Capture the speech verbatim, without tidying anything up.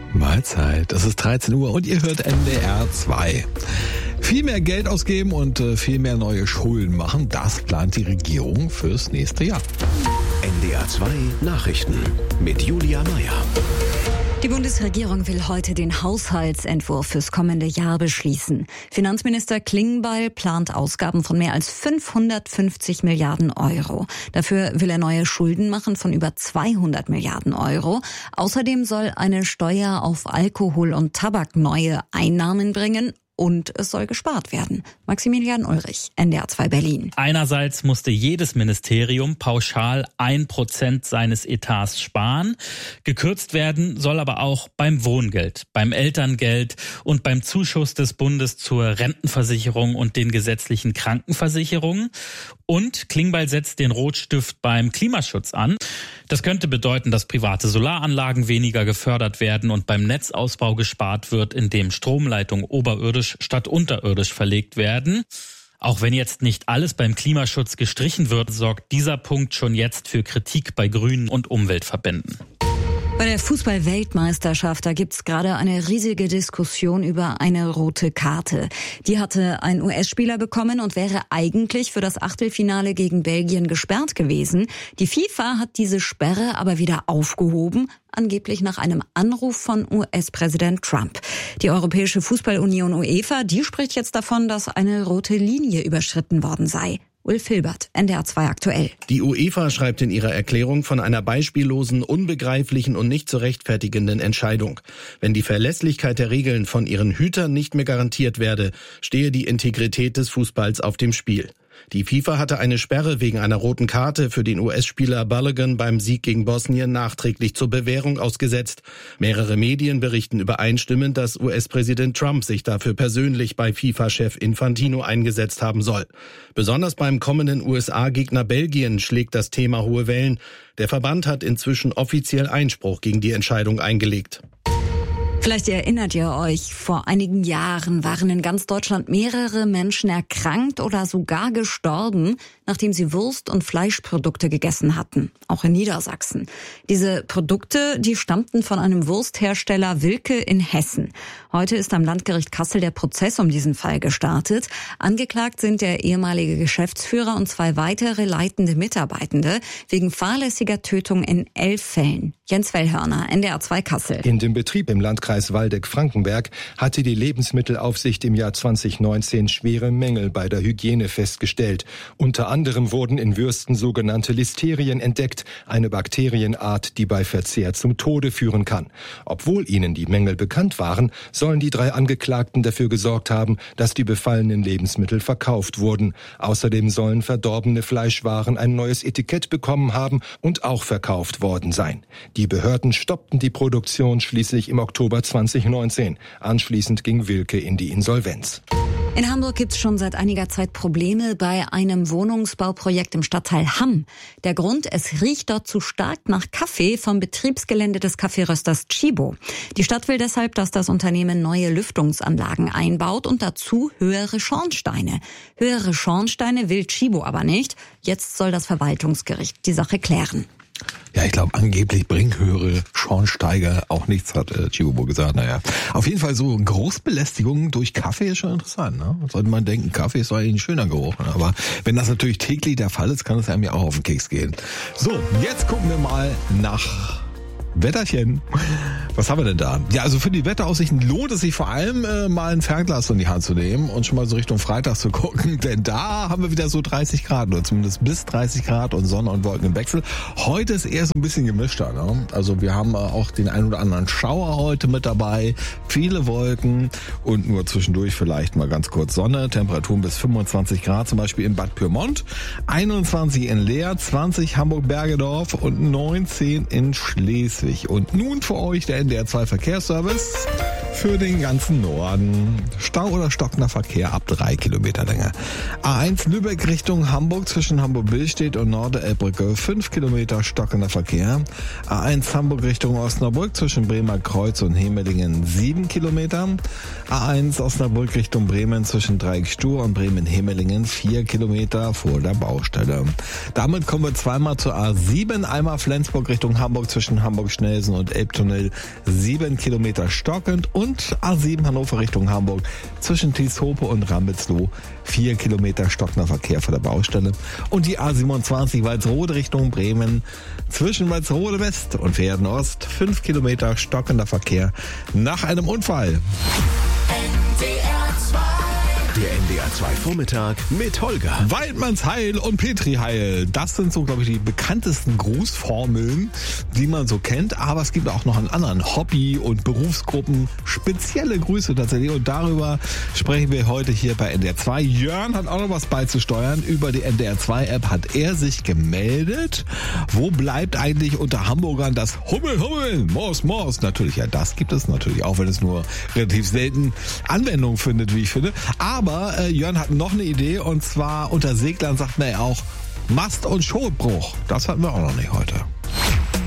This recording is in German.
Mahlzeit, es ist dreizehn Uhr und ihr hört N D R zwei. Viel mehr Geld ausgeben und äh, viel mehr neue Schulden machen, das plant die Regierung fürs nächste Jahr. N D R zwei Nachrichten mit Julia Meyer. Die Bundesregierung will heute den Haushaltsentwurf fürs kommende Jahr beschließen. Finanzminister Klingbeil plant Ausgaben von mehr als fünfhundertfünfzig Milliarden Euro. Dafür will er neue Schulden machen von über zweihundert Milliarden Euro. Außerdem soll eine Steuer auf Alkohol und Tabak neue Einnahmen bringen. Und es soll gespart werden. Maximilian Ulrich, N D R zwei Berlin. Einerseits musste jedes Ministerium pauschal ein Prozent seines Etats sparen. Gekürzt werden soll aber auch beim Wohngeld, beim Elterngeld und beim Zuschuss des Bundes zur Rentenversicherung und den gesetzlichen Krankenversicherungen. Und Klingbeil setzt den Rotstift beim Klimaschutz an. Das könnte bedeuten, dass private Solaranlagen weniger gefördert werden und beim Netzausbau gespart wird, indem Stromleitungen oberirdisch statt unterirdisch verlegt werden. Auch wenn jetzt nicht alles beim Klimaschutz gestrichen wird, sorgt dieser Punkt schon jetzt für Kritik bei Grünen und Umweltverbänden. Bei der Fußball-Weltmeisterschaft, da gibt's gerade eine riesige Diskussion über eine rote Karte. Die hatte ein U S-Spieler bekommen und wäre eigentlich für das Achtelfinale gegen Belgien gesperrt gewesen. Die FIFA hat diese Sperre aber wieder aufgehoben, angeblich nach einem Anruf von U S-Präsident Trump. Die Europäische Fußballunion UEFA, die spricht jetzt davon, dass eine rote Linie überschritten worden sei. Ulf Hilbert, N D R zwei aktuell. Die UEFA schreibt in ihrer Erklärung von einer beispiellosen, unbegreiflichen und nicht zu rechtfertigenden Entscheidung. Wenn die Verlässlichkeit der Regeln von ihren Hütern nicht mehr garantiert werde, stehe die Integrität des Fußballs auf dem Spiel. Die FIFA hatte eine Sperre wegen einer roten Karte für den U S-Spieler Balogun beim Sieg gegen Bosnien nachträglich zur Bewährung ausgesetzt. Mehrere Medien berichten übereinstimmend, dass U S-Präsident Trump sich dafür persönlich bei FIFA-Chef Infantino eingesetzt haben soll. Besonders beim kommenden U S A-Gegner Belgien schlägt das Thema hohe Wellen. Der Verband hat inzwischen offiziell Einspruch gegen die Entscheidung eingelegt. Vielleicht erinnert ihr euch, vor einigen Jahren waren in ganz Deutschland mehrere Menschen erkrankt oder sogar gestorben, nachdem sie Wurst- und Fleischprodukte gegessen hatten, auch in Niedersachsen. Diese Produkte, die stammten von einem Wursthersteller Wilke in Hessen. Heute ist am Landgericht Kassel der Prozess um diesen Fall gestartet. Angeklagt sind der ehemalige Geschäftsführer und zwei weitere leitende Mitarbeitende wegen fahrlässiger Tötung in elf Fällen. Jens Wellhörner, N D R zwei Kassel. In dem Betrieb im Landkreis Waldeck-Frankenberg hatte die Lebensmittelaufsicht im Jahr zwanzig neunzehn schwere Mängel bei der Hygiene festgestellt. Unter anderem wurden in Würsten sogenannte Listerien entdeckt, eine Bakterienart, die bei Verzehr zum Tode führen kann. Obwohl ihnen die Mängel bekannt waren, sollen die drei Angeklagten dafür gesorgt haben, dass die befallenen Lebensmittel verkauft wurden. Außerdem sollen verdorbene Fleischwaren ein neues Etikett bekommen haben und auch verkauft worden sein. Die Behörden stoppten die Produktion schließlich im Oktober zwanzig neunzehn. Anschließend ging Wilke in die Insolvenz. In Hamburg gibt es schon seit einiger Zeit Probleme bei einem Wohnungsbauprojekt im Stadtteil Hamm. Der Grund, es riecht dort zu stark nach Kaffee vom Betriebsgelände des Kaffeerösters Tchibo. Die Stadt will deshalb, dass das Unternehmen neue Lüftungsanlagen einbaut und dazu höhere Schornsteine. Höhere Schornsteine will Tchibo aber nicht. Jetzt soll das Verwaltungsgericht die Sache klären. Ja, ich glaube, angeblich bringen höhere Schornsteiger auch nichts, hat äh, Tchibo gesagt. Naja, auf jeden Fall so Großbelästigung durch Kaffee ist schon interessant. Ne? Sollte man denken, Kaffee ist doch eigentlich ein schöner Geruch. Ne? Aber wenn das natürlich täglich der Fall ist, kann es einem ja auch auf den Keks gehen. So, jetzt gucken wir mal nach Wetterchen. Was haben wir denn da? Ja, also für die Wetteraussichten lohnt es sich vor allem äh, mal ein Fernglas in die Hand zu nehmen und schon mal so Richtung Freitag zu gucken, denn da haben wir wieder so dreißig Grad oder zumindest bis dreißig Grad und Sonne und Wolken im Wechsel. Heute ist eher so ein bisschen gemischter. Ne? Also wir haben äh, auch den einen oder anderen Schauer heute mit dabei, viele Wolken und nur zwischendurch vielleicht mal ganz kurz Sonne. Temperaturen bis fünfundzwanzig Grad, zum Beispiel in Bad Pyrmont, einundzwanzig in Leer, zwanzig Hamburg-Bergedorf und neunzehn in Schleswig. Und nun für euch der N D R zwei Verkehrsservice. für den ganzen Norden. Stau oder stockender Verkehr ab drei Kilometer Länge. A eins Lübeck Richtung Hamburg zwischen Hamburg-Billstedt und Norde-Elbbrücke fünf Kilometer stockender Verkehr. A eins Hamburg Richtung Osnabrück zwischen Bremer Kreuz und Hemelingen sieben Kilometer. A eins Osnabrück Richtung Bremen zwischen Dreieckstuhr und Bremen-Hemelingen vier Kilometer vor der Baustelle. Damit kommen wir zweimal zur A sieben, einmal Flensburg Richtung Hamburg zwischen Hamburg-Schnelsen und Elbtunnel sieben Kilometer stockend und A sieben Hannover Richtung Hamburg zwischen Tieshope und Rambitzloh vier Kilometer stockender Verkehr vor der Baustelle. Und die A siebenundzwanzig Walsrode Richtung Bremen zwischen Walsrode West und Verden Ost fünf Kilometer stockender Verkehr nach einem Unfall. Der N D R zwei Vormittag mit Holger. Weidmanns Heil und Petri Heil. Das sind so, glaube ich, die bekanntesten Grußformeln, die man so kennt. Aber es gibt auch noch an anderen Hobby- und Berufsgruppen spezielle Grüße tatsächlich. Und darüber sprechen wir heute hier bei N D R zwei. Jörn hat auch noch was beizusteuern. Über die N D R zwei App hat er sich gemeldet. Wo bleibt eigentlich unter Hamburgern das Hummel, Hummel, Mors, Mors? Natürlich, ja, das gibt es natürlich, auch wenn es nur relativ selten Anwendung findet, wie ich finde. Aber Aber äh, Jörn hat noch eine Idee, und zwar unter Seglern sagt man ja auch Mast- und Schotbruch. Das hatten wir auch noch nicht heute.